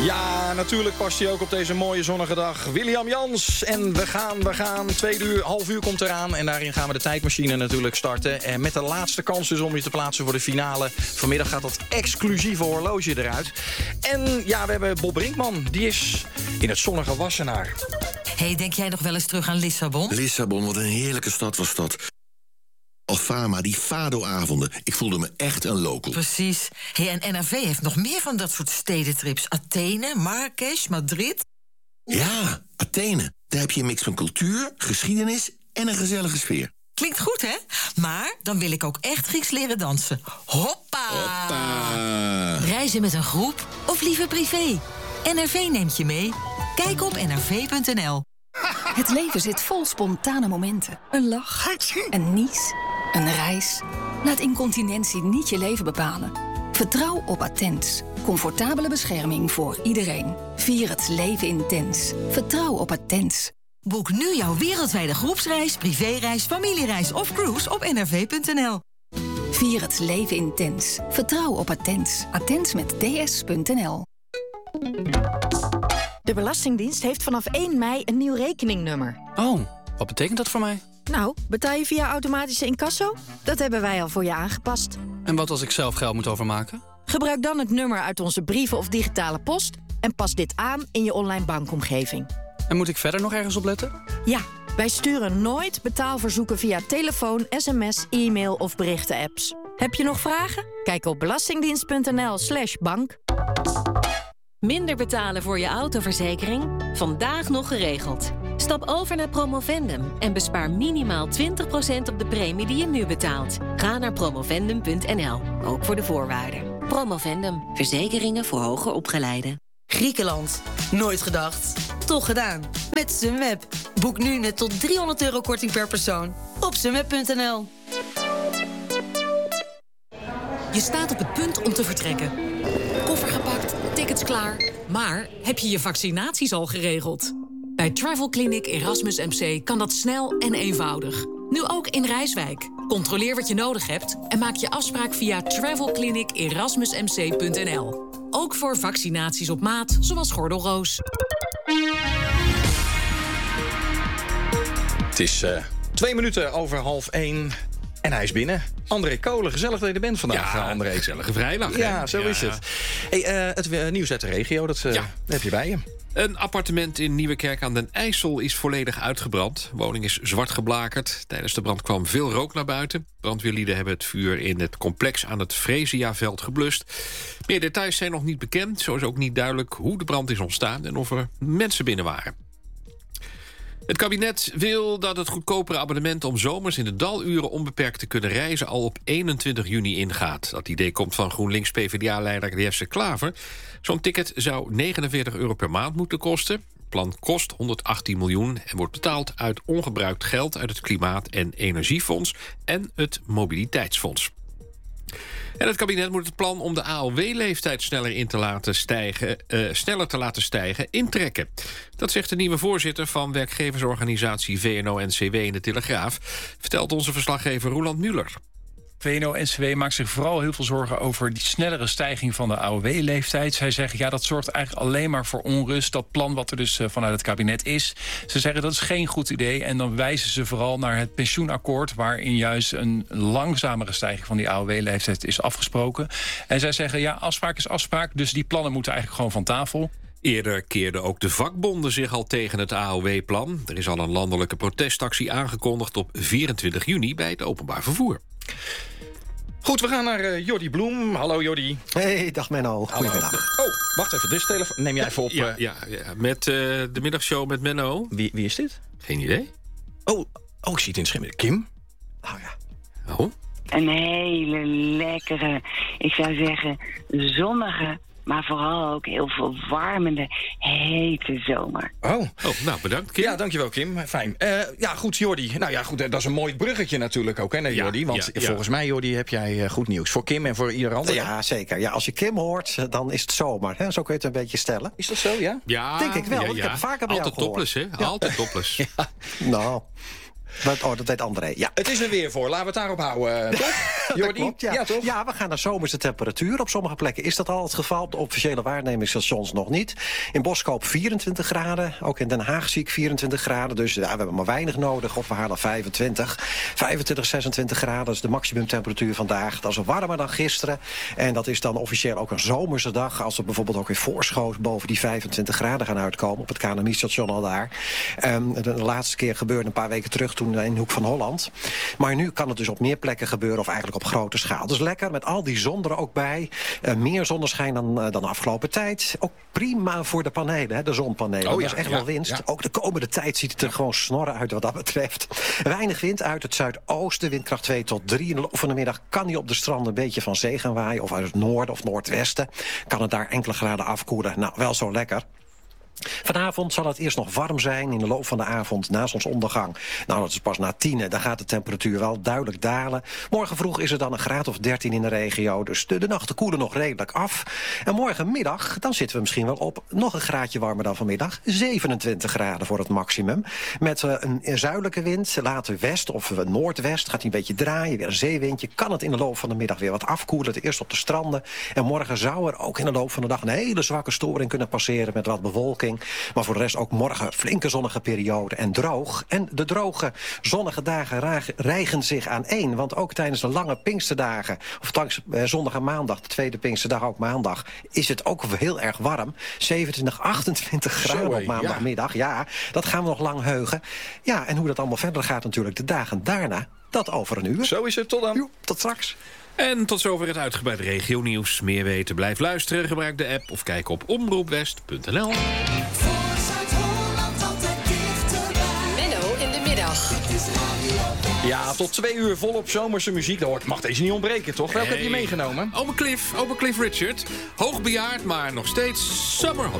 Ja, natuurlijk past hij ook op deze mooie zonnige dag. William Jans. En we gaan. 2 uur, half uur komt eraan. En daarin gaan we de tijdmachine natuurlijk starten. En met de laatste kans dus om je te plaatsen voor de finale. Vanmiddag gaat dat exclusieve horloge eruit. En ja, we hebben Bob Brinkman. Die is in het zonnige Wassenaar. Hey, denk jij nog wel eens terug aan Lissabon? Lissabon, wat een heerlijke stad was dat. Alfama, die Fado-avonden. Ik voelde me echt een local. Precies. Hey, en NRV heeft nog meer van dat soort stedentrips. Athene, Marrakesh, Madrid. Ja, Athene. Daar heb je een mix van cultuur, geschiedenis en een gezellige sfeer. Klinkt goed, hè? Maar dan wil ik ook echt Grieks leren dansen. Hoppa! Hoppa! Reizen met een groep of liever privé? NRV neemt je mee. Kijk op nrv.nl. Het leven zit vol spontane momenten. Een lach, een nies, een reis. Laat incontinentie niet je leven bepalen. Vertrouw op Attens. Comfortabele bescherming voor iedereen. Vier het leven intens. Vertrouw op Attens. Boek nu jouw wereldwijde groepsreis, privéreis, familiereis of cruise op nrv.nl. Vier het leven intens. Vertrouw op Attens. Attens met ds.nl. De Belastingdienst heeft vanaf 1 mei een nieuw rekeningnummer. Oh, wat betekent dat voor mij? Nou, betaal je via automatische incasso? Dat hebben wij al voor je aangepast. En wat als ik zelf geld moet overmaken? Gebruik dan het nummer uit onze brieven of digitale post en pas dit aan in je online bankomgeving. En moet ik verder nog ergens op letten? Ja, wij sturen nooit betaalverzoeken via telefoon, sms, e-mail of berichten-apps. Heb je nog vragen? Kijk op belastingdienst.nl/bank. Minder betalen voor je autoverzekering? Vandaag nog geregeld. Stap over naar Promovendum en bespaar minimaal 20% op de premie die je nu betaalt. Ga naar promovendum.nl, ook voor de voorwaarden. Promovendum, verzekeringen voor hoger opgeleiden. Griekenland. Nooit gedacht. Toch gedaan. Met Sunweb. Boek nu net tot €300 korting per persoon. Op sunweb.nl. Je staat op het punt om te vertrekken. Koffer gepakt, tickets klaar. Maar heb je je vaccinaties al geregeld? Bij Travel Clinic Erasmus MC kan dat snel en eenvoudig. Nu ook in Rijswijk. Controleer wat je nodig hebt en maak je afspraak via travelclinicerasmusmc.nl. Ook voor vaccinaties op maat, zoals gordelroos. Het is 2 minuten over 12:30 en hij is binnen. André Kolen, gezellig dat je er bent vandaag, Ja, André. gezellige vrijdag. Ja, zo is het. Hey, het nieuws uit de regio, dat heb je bij je. Een appartement in Nieuwekerk aan den IJssel is volledig uitgebrand. De woning is zwart geblakerd. Tijdens de brand kwam veel rook naar buiten. Brandweerlieden hebben het vuur in het complex aan het Freesiaveld geblust. Meer details zijn nog niet bekend. Zo is ook niet duidelijk hoe de brand is ontstaan en of er mensen binnen waren. Het kabinet wil dat het goedkopere abonnement om zomers in de daluren onbeperkt te kunnen reizen al op 21 juni ingaat. Dat idee komt van GroenLinks-PVDA-leider Jesse Klaver. Zo'n ticket zou €49 per maand moeten kosten. Het plan kost 118 miljoen en wordt betaald uit ongebruikt geld uit het Klimaat- en Energiefonds en het Mobiliteitsfonds. En het kabinet moet het plan om de AOW-leeftijd sneller te laten stijgen intrekken. Dat zegt de nieuwe voorzitter van werkgeversorganisatie VNO-NCW in de Telegraaf, vertelt onze verslaggever Roland Muller. VNO-NCW maakt zich vooral heel veel zorgen over die snellere stijging van de AOW-leeftijd. Zij zeggen, ja, dat zorgt eigenlijk alleen maar voor onrust. Dat plan wat er dus vanuit het kabinet is. Ze zeggen, dat is geen goed idee. En dan wijzen ze vooral naar het pensioenakkoord, waarin juist een langzamere stijging van die AOW-leeftijd is afgesproken. En zij zeggen, ja, afspraak is afspraak, dus die plannen moeten eigenlijk gewoon van tafel. Eerder keerden ook de vakbonden zich al tegen het AOW-plan. Er is al een landelijke protestactie aangekondigd op 24 juni bij het openbaar vervoer. Goed, we gaan naar Jordi Bloem. Hallo Jordi. Hey, dag Menno. Goedemiddag. Oh, wacht even, dus telefoon. Neem jij even op. Ja, met de middagshow met Menno. Wie is dit? Geen idee. Oh, ik zie het in schimmen. Kim? Oh ja. Oh? Een hele lekkere, ik zou zeggen, zonnige, maar vooral ook heel verwarmende, hete zomer. Oh, nou bedankt Kim. Ja, dankjewel Kim. Fijn. Ja, goed Jordi. Nou ja, goed, dat is een mooi bruggetje natuurlijk ook, hè, Jordi? Want volgens mij, Jordi, heb jij goed nieuws voor Kim en voor ieder ander. Ja, zeker. Ja, als je Kim hoort, dan is het zomer. Hè? Zo kun je het een beetje stellen. Is dat zo, ja? Ja. Denk ik wel, want ik heb het vaker bij jou altijd gehoord. topless, hè? Altijd topless. Nou... Dat weet André, ja. Het is er weer voor. Laten we het daarop houden, toch? Jordi? Klopt, ja. Ja, toch? Ja, we gaan naar zomerse temperatuur. Op sommige plekken is dat al het geval. Op de officiële waarnemingsstations nog niet. In Boskoop 24 graden. Ook in Den Haag zie ik 24 graden. Dus we hebben maar weinig nodig. Of we halen 25, 26 graden. Dat is de maximumtemperatuur vandaag. Dat is warmer dan gisteren. En dat is dan officieel ook een zomerse dag. Als we bijvoorbeeld ook in Voorschoot boven die 25 graden gaan uitkomen. Op het KNMI-station al daar. De laatste keer gebeurde een paar weken terug toen in de Hoek van Holland. Maar nu kan het dus op meer plekken gebeuren. Of eigenlijk op grote schaal. Dus lekker met al die zon er ook bij. Meer zonneschijn dan de afgelopen tijd. Ook prima voor de panelen, hè, de zonpanelen. Dat is echt wel winst. Ja. Ook de komende tijd ziet het er gewoon snorren uit wat dat betreft. Weinig wind uit het zuidoosten. Windkracht 2 tot 3. In de loop van de middag kan hij op de stranden een beetje van zee gaan waaien. Of uit het noorden of noordwesten. Kan het daar enkele graden afkoelen. Nou, wel zo lekker. Vanavond zal het eerst nog warm zijn. In de loop van de avond na zonsondergang. Nou, dat is pas na 10. Dan gaat de temperatuur wel duidelijk dalen. Morgen vroeg is het dan een graad of 13 in de regio. Dus de nachten koelen nog redelijk af. En morgenmiddag, dan zitten we misschien wel op nog een graadje warmer dan vanmiddag. 27 graden voor het maximum. Met een zuidelijke wind, later west of noordwest. Gaat hij een beetje draaien, weer een zeewindje. Kan het in de loop van de middag weer wat afkoelen. Eerst op de stranden. En morgen zou er ook in de loop van de dag een hele zwakke storing kunnen passeren met wat bewolking. Maar voor de rest ook morgen flinke zonnige periode en droog. En de droge zonnige dagen rijgen zich aan één. Want ook tijdens de lange Pinksterdagen, of zondag en maandag, de tweede Pinksterdag ook maandag, is het ook heel erg warm. 27, 28 graden op maandagmiddag. Ja, dat gaan we nog lang heugen. Ja, en hoe dat allemaal verder gaat natuurlijk de dagen daarna, dat over een uur. Zo is het, tot dan. Jo, tot straks. En tot zover het uitgebreide regionieuws. Meer weten, blijf luisteren, gebruik de app of kijk op omroepwest.nl. Menno in de middag. Ja, tot 2 uur volop zomerse muziek. Dat mag deze niet ontbreken, toch? Welke heb je meegenomen? Ome Cliff Richard. Hoogbejaard, maar nog steeds Summer Holiday.